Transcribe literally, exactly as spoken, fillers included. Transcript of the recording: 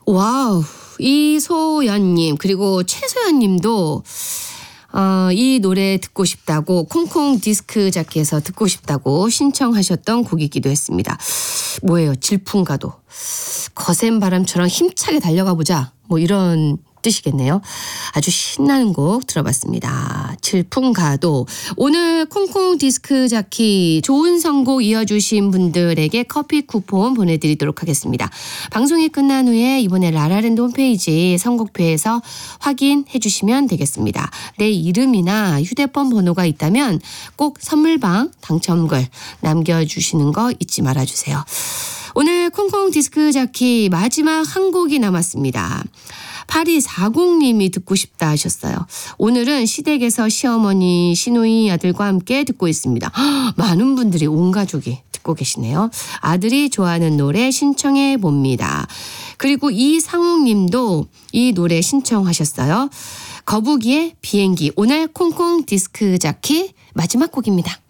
와우. 이소연님 그리고 최소연님도 어, 이 노래 듣고 싶다고 콩콩 디스크 자켓에서 듣고 싶다고 신청하셨던 곡이기도 했습니다. 뭐예요? 질풍가도. 거센 바람처럼 힘차게 달려가 보자. 뭐 이런 뜻이겠네요. 아주 신나는 곡 들어봤습니다. 질풍가도. 오늘 콩콩 디스크 자키 좋은 선곡 이어주신 분들에게 커피 쿠폰 보내드리도록 하겠습니다. 방송이 끝난 후에 이번에 라라랜드 홈페이지 선곡표에서 확인해 주시면 되겠습니다. 내 이름이나 휴대폰 번호가 있다면 꼭 선물방 당첨글 남겨주시는 거 잊지 말아주세요. 오늘 콩콩 디스크 자키 마지막 한 곡이 남았습니다. 팔이사공님이 듣고 싶다 하셨어요. 오늘은 시댁에서 시어머니, 시누이 아들과 함께 듣고 있습니다. 허, 많은 분들이 온 가족이 듣고 계시네요. 아들이 좋아하는 노래 신청해 봅니다. 그리고 이상욱님도 이 노래 신청하셨어요. 거북이의 비행기. 오늘 콩콩 디스크 자키 마지막 곡입니다.